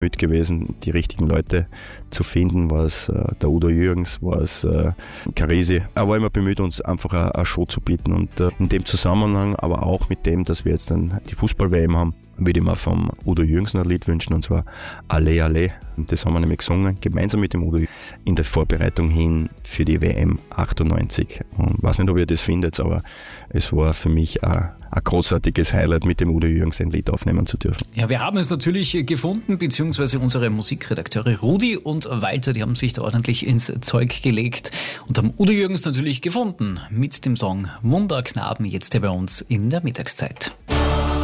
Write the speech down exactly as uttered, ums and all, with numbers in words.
Mit gewesen, die richtigen Leute zu finden, war es äh, der Udo Jürgens, war es äh, Carisi. Er war immer bemüht, uns einfach eine, eine Show zu bieten und äh, in dem Zusammenhang, aber auch mit dem, dass wir jetzt dann die Fußball-W M haben, würde ich mir vom Udo Jürgens noch ein Lied wünschen und zwar Alle Alle. Und das haben wir nämlich gesungen, gemeinsam mit dem Udo in der Vorbereitung hin für die W M achtundneunzig. Und ich weiß nicht, ob ihr das findet, aber es war für mich ein, ein großartiges Highlight, mit dem Udo Jürgens ein Lied aufnehmen zu dürfen. Ja, wir haben es natürlich gefunden, beziehungsweise unsere Musikredakteure Rudi und Walter, die haben sich da ordentlich ins Zeug gelegt und haben Udo Jürgens natürlich gefunden mit dem Song Wunderknaben, jetzt hier bei uns in der Mittagszeit.